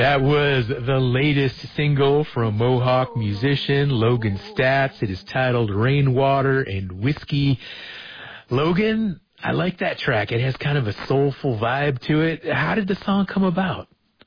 That was the latest single from Mohawk musician Logan Staats. It is titled Rainwater and Whiskey. Logan, I like that track. It has kind of a soulful vibe to it. How did the song come about?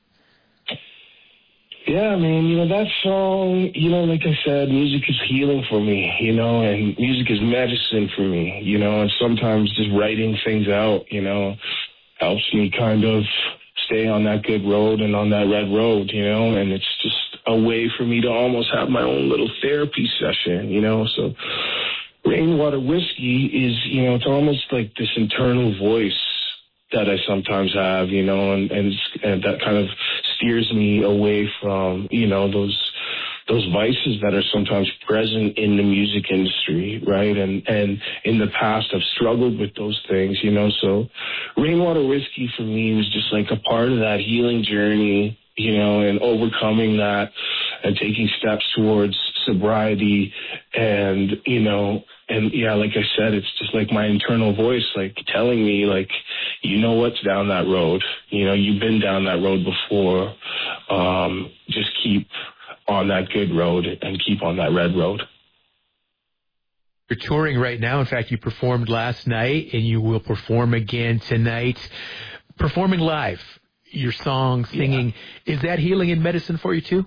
Yeah, man, that song, like I said, music is healing for me, and music is medicine for me, and sometimes just writing things out, helps me kind of stay on that good road and on that red road, and it's just a way for me to almost have my own little therapy session, so Rainwater Whiskey is, it's almost like this internal voice that I sometimes have, and that kind of steers me away from, those vices that are sometimes present in the music industry, right? And in the past I've struggled with those things, so Rainwater Whiskey for me was just like a part of that healing journey, and overcoming that and taking steps towards sobriety and, and yeah, like I said, it's just like my internal voice, like telling me like, what's down that road, you've been down that road before, just keep on that good road and keep on that red road. You're touring right now. In fact, you performed last night and you will perform again tonight. Performing live, your song, singing, Is that healing and medicine for you too?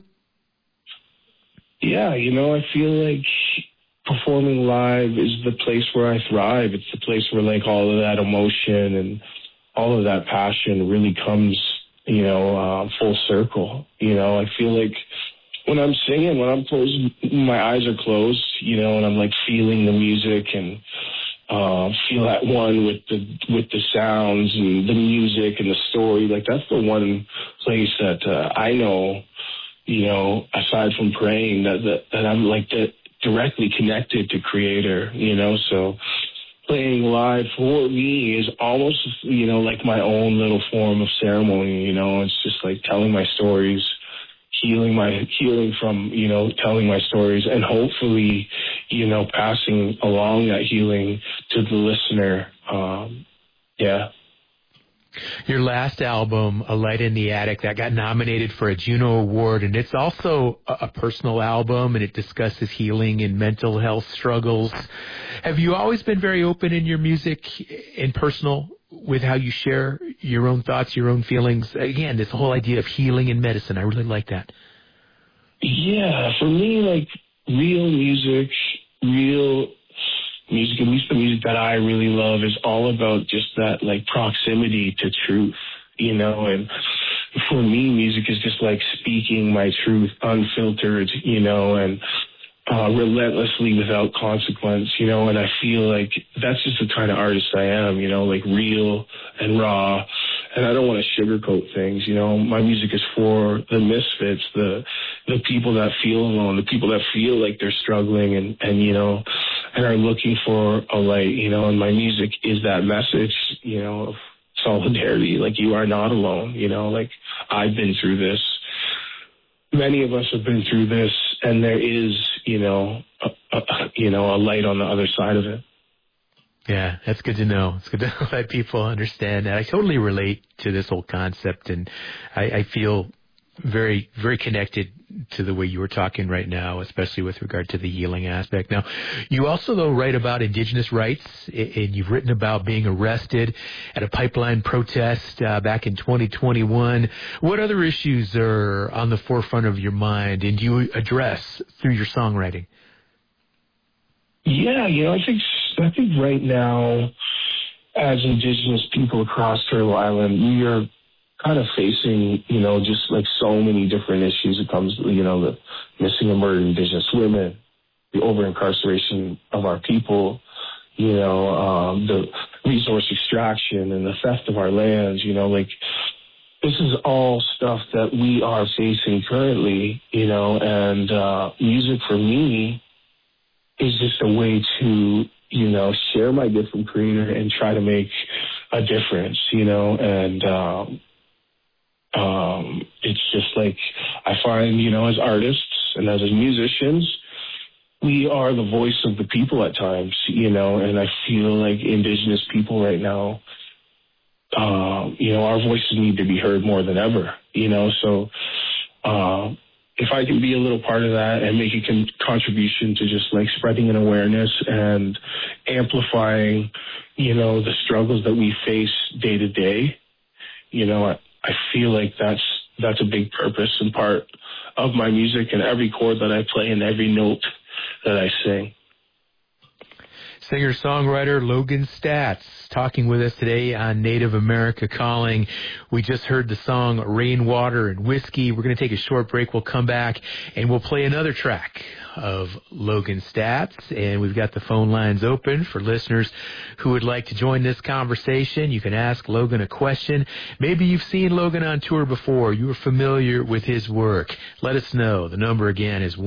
Yeah, I feel like performing live is the place where I thrive. It's the place where like all of that emotion and all of that passion really comes, full circle. I feel like when I'm singing, when I'm closed, my eyes are closed, and I'm like feeling the music and feel at one with the sounds and the music and the story. Like that's the one place that I know, aside from praying, that I'm like directly connected to Creator, so playing live for me is almost, like my own little form of ceremony, it's just like telling my stories, healing from, telling my stories and hopefully, passing along that healing to the listener. Yeah. Your last album, A Light in the Attic, that got nominated for a Juno Award, and it's also a personal album, and it discusses healing and mental health struggles. Have you always been very open in your music and personal with how you share your own thoughts, your own feelings? Again, this whole idea of healing and medicine, I really like that. Yeah, for me, like real music, at least the music that I really love, is all about just that like proximity to truth, and for me, music is just like speaking my truth unfiltered, and relentlessly without consequence, and I feel like that's just the kind of artist I am, like real and raw, and I don't want to sugarcoat things, my music is for the misfits, the people that feel alone, the people that feel like they're struggling and and are looking for a light, and my music is that message, of solidarity, like you are not alone, like I've been through this. Many of us have been through this, and there is, a light on the other side of it. Yeah, that's good to know. It's good to let people understand that. I totally relate to this whole concept, and I feel very, very connected to the way you were talking right now, especially with regard to the healing aspect. Now, you also, though, write about Indigenous rights, and you've written about being arrested at a pipeline protest back in 2021. What other issues are on the forefront of your mind, and do you address through your songwriting? Yeah, I think right now, as Indigenous people across Turtle Island, we are kind of facing, just like so many different issues. It comes, the missing and murdered Indigenous women, the over-incarceration of our people, the resource extraction and the theft of our lands, this is all stuff that we are facing currently, and music for me is just a way to, share my gift from Creator and try to make a difference, and it's just like I find, as artists and as musicians, we are the voice of the people at times, and I feel like Indigenous people right now, our voices need to be heard more than ever, so if I can be a little part of that and make a contribution to just like spreading an awareness and amplifying, the struggles that we face day to day, I feel like that's a big purpose and part of my music and every chord that I play and every note that I sing. Singer-songwriter Logan Staats talking with us today on Native America Calling. We just heard the song Rainwater and Whiskey. We're going to take a short break. We'll come back and we'll play another track of Logan Staats. And we've got the phone lines open for listeners who would like to join this conversation. You can ask Logan a question. Maybe you've seen Logan on tour before. You are familiar with his work. Let us know. The number again is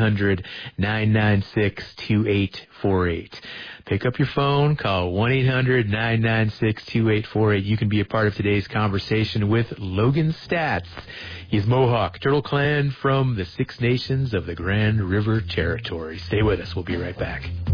1-800-996-2848. Pick up your phone, call 1-800-996-2848. You can be a part of today's conversation with Logan Staats. He's Mohawk Turtle Clan from the Six Nations of the Grand River Territory. Stay with us. We'll be right back.